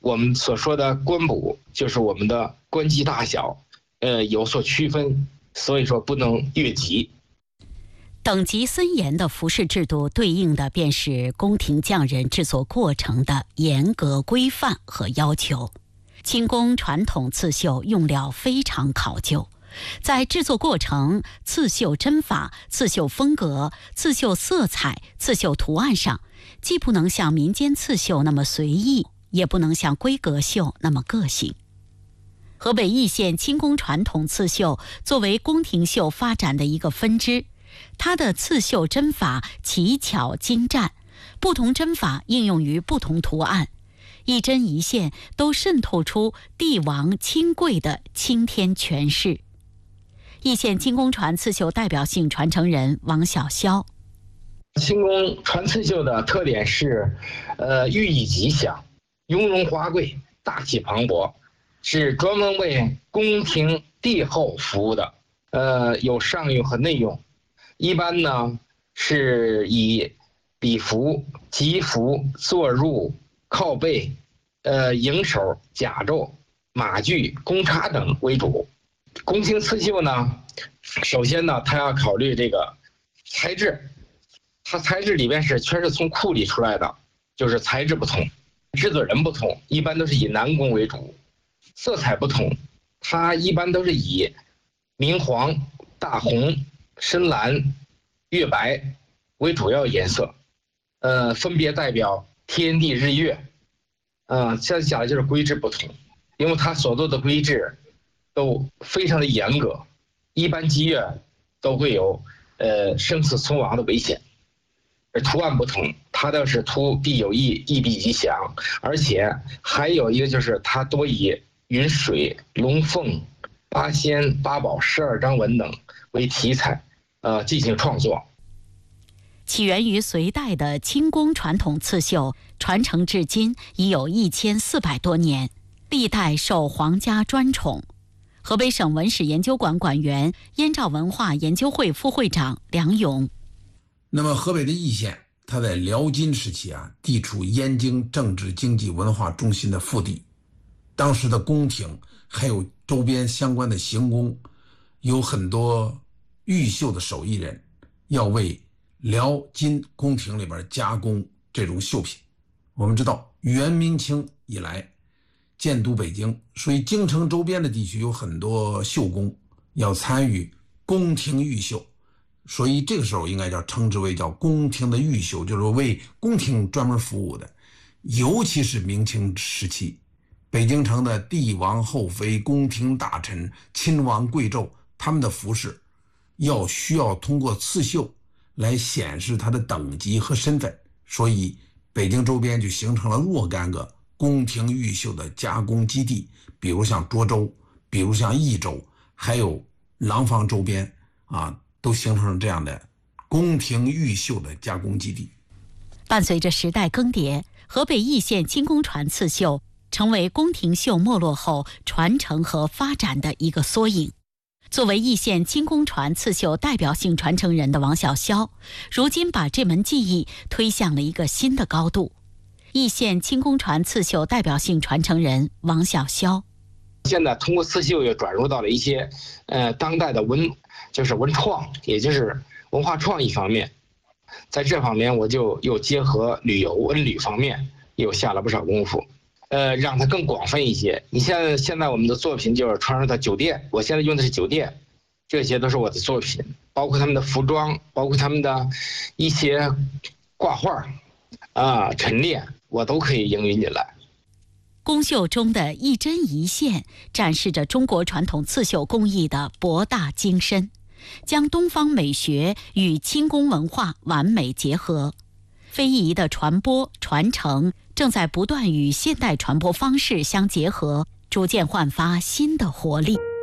我们所说的官补就是我们的官级大小，有所区分，所以说不能越级。 等级森严的服饰制度对应的便是宫廷匠人制作过程的严格规范和要求。清宫传统刺绣用料非常考究，在制作过程、刺绣针法、刺绣风格、刺绣色彩、刺绣图案上，既不能像民间刺绣那么随意，也不能像规格绣那么个性。河北易县清宫传统刺绣作为宫廷绣发展的一个分支，它的刺绣针法奇巧精湛，不同针法应用于不同图案，一针一线都渗透出帝王亲贵的青天权势。易县清宫传刺绣代表性传承人王小霄： 清宫传刺绣的特点是，寓意吉祥、雍容华贵、大气磅礴，是专门为宫廷帝后服务的，有上用和内用。一般呢是以礼服、吉服、坐入、靠背、迎手、甲胄、马具、弓叉等为主。宫廷刺绣呢，首先呢，它要考虑这个材质，它材质里边全是从库里出来的，就是材质不同，制作人不同，一般都是以南宫为主。色彩不同，它一般都是以明黄、大红、深蓝、月白为主要颜色，分别代表天地日月。现在讲的就是规制不同，因为它所做的规制都非常的严格，一般积月都会有生死存亡的危险。而图案不同，它倒是图必有意，意必吉祥，而且还有一个就是它多以云水、龙凤、八仙、八宝、12章文等为题材，进行创作。 起源于隋代的清宫传统刺绣，传承至今已有1400多年，历代受皇家专宠。河北省文史研究馆馆员、燕赵文化研究会副会长梁勇： 那么河北的易县，它在辽金时期地处燕京政治经济文化中心的腹地，当时的宫廷还有周边相关的行宫，有很多玉绣的手艺人要为辽金宫廷里边加工这种绣品。我们知道元明清以来建都北京，所以京城周边的地区有很多绣工要参与宫廷玉绣，所以这个时候应该称之为宫廷的御绣，就是为宫廷专门服务的。尤其是明清时期，北京城的帝王后妃、宫廷大臣、亲王贵胄，他们的服饰需要通过刺绣来显示他的等级和身份，所以北京周边就形成了若干个宫廷御绣的加工基地，比如像涿州，比如像益州，还有廊坊周边都形成了这样的宫廷御绣的加工基地。 伴随着时代更迭，河北易县清宫传刺绣成为宫廷绣没落后传承和发展的一个缩影。作为易县清宫传刺绣代表性传承人的王小霄，如今把这门技艺推向了一个新的高度。易县清宫传刺绣代表性传承人王小霄： 现在通过刺绣也转入到了一些当代的文创，也就是文化创意方面。在这方面我就又结合旅游文旅方面又下了不少功夫，让它更广泛一些。你现在我们的作品就是传入到酒店，我现在用的是酒店，这些都是我的作品，包括他们的服装，包括他们的一些挂画陈列，我都可以应用进来。 宫绣中的一针一线展示着中国传统刺绣工艺的博大精深，将东方美学与清宫文化完美结合。非遗的传播传承正在不断与现代传播方式相结合，逐渐焕发新的活力。